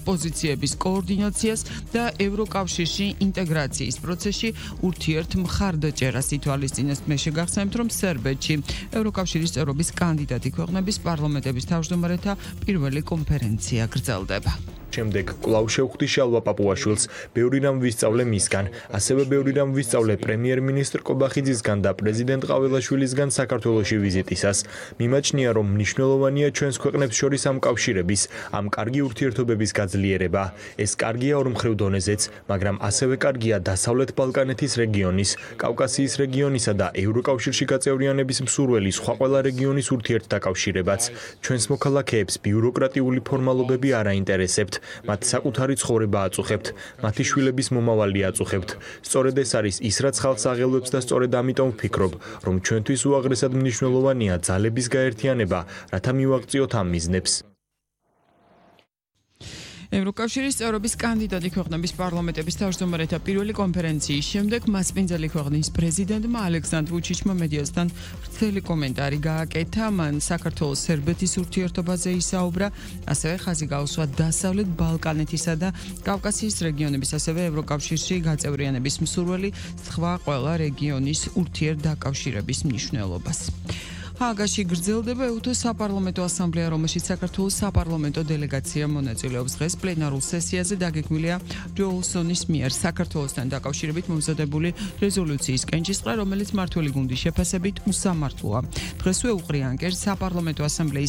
პოზიციების კოორდინაციას და ევროკავშირში ინტეგრაციის პროცესში ურთიერთმხარდაჭერას ითვალისწინებს. მე შეგახსენებთ, რომ სერბეთში ევროკავშირის წევრობის კანდიდატი ქვეყნების პარლამენტების თავმჯდომარეთა პირველი კონფერენცია გრძელდება. შემდეგ კვლავ შევხვდი შალვა პაპუაშვილს, ბევრი რამ ვისწავლე მისგან, ასევე ბევრი რამ ვისწავლე პრემიერ-მინისტრ კობახიძისგან და პრეზიდენტ ყაველაშვილისგან საქართველოში ვიზიტისას. მიმაჩნია, რომ მნიშვნელოვანია ჩვენს ქვეყნებს შორის ამ კავშირების, ამ კარგი ურთიერთობების გაძლიერება. ეს კარგია ორმხრივ დონეზეც, მაგრამ ასევე კარგია დასავლეთ ბალკანეთის რეგიონის, კავკასიის რეგიონისა და ევროკავშირში გაწევრიანების მსურველი სხვა ყველა რეგიონის ურთიერთდაკავშირებაც. ჩვენს მოქალაქეებს ბიუროკრატიული ფორმალობები არ აინტერესებთ. მათ საკუთარი ცხოვრება აწუხებთ, მათი შვილების მომავალი აწუხებთ. სწორედ ეს არის ის, რაც ხალხს აღელვებს და სწორედ ამიტომ ვფიქრობ, რომ ჩვენთვის უაღრესად მნიშვნელოვანია ძალების გაერთიანება, რათა მივაღწიოთ ამ მიზნებს. ევროკავშირის წევრობის კანდიდატი ქვეყნების პარლამენტების თავმჯდომარეთა პირველი კონფერენციის შემდეგ მასპინძელი ქვეყნის პრეზიდენტმა ალექსანდრ ვუჩიჩმა მედიასთან ვრცელი კომენტარი გააკეთა. მან საქართველოს სერბეთის ურთიერთობაზე ისაუბრა, ასევე ხაზი გაუსვა დასავლეთ ბალკანეთისა და კავკასიის რეგიონების, ასევე ევროკავშირში გაწევრიანების მსურველი სხვა ყველა რეგიონის ურთიერთდაკავშირების მნიშვნელობას. ჰააგაში გრძელდება ეუთო საპარლამენტო ასამბლეა, რომელშიც საქართველოს საპარლამენტო დელეგაცია მონაწილეობს. დღეს პლენარულ სესიაზე დაგეგმილია ჯო ოლსონის მიერ საქართველოსთან დაკავშირებით მომზადებული რეზოლუციის კენჭისყრა, რომელიც მმართველი გუნდის შეფასებით უსამართლოა. დღესვე უყრია ანკერს საპარლამენტო ასამბლეის